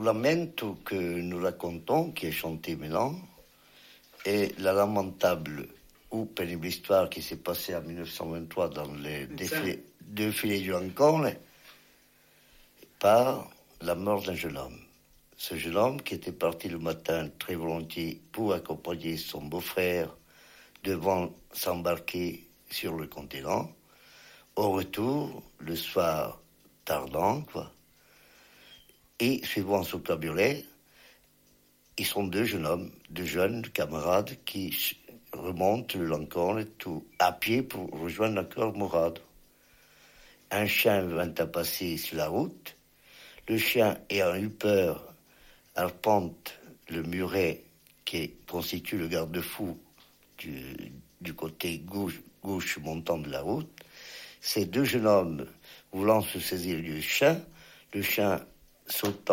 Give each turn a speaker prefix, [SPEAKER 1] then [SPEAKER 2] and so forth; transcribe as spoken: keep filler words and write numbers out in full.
[SPEAKER 1] au lamento que nous racontons, qui est chanté maintenant, est la lamentable ou pénible histoire qui s'est passée en dix-neuf cent vingt-trois dans les défilés, défilés du Lancôme, par la mort d'un jeune homme. Ce jeune homme qui était parti le matin très volontiers pour accompagner son beau-frère devant s'embarquer sur le continent. Au retour, le soir tardant, quoi, et suivant son cabriolet, ils sont deux jeunes hommes, deux jeunes camarades qui remontent le Lancôme tout à pied pour rejoindre encore Morade. Un chien vint à passer sur la route. Le chien, ayant eu peur, arpente le muret qui constitue le garde-fou du, du côté gauche, gauche montant de la route. Ces deux jeunes hommes voulant se saisir du chien, le chien sautant